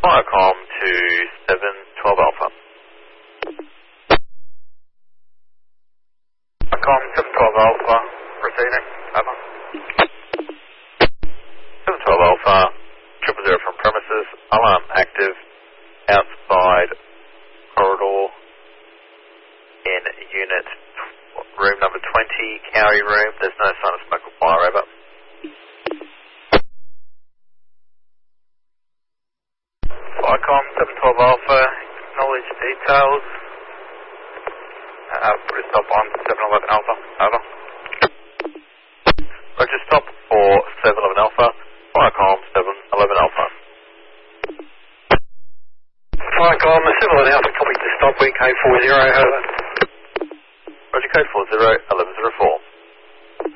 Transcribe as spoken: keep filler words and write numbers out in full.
Firecom to seven twelve Alpha. Firecom seven twelve Alpha, proceeding, over. seven twelve Alpha, triple zero from premises, alarm active, outside corridor in unit room number twenty, Cowie room. There's no sign of smoke or fire, over. Firecom seven twelve Alpha, acknowledge details. Uh, put a stop on seven eleven Alpha, over. Roger, stop for seven eleven Alpha, Firecom seven eleven Alpha. Firecom seven eleven Alpha, copy to stop, wind code four zero, over. Roger, code four zero,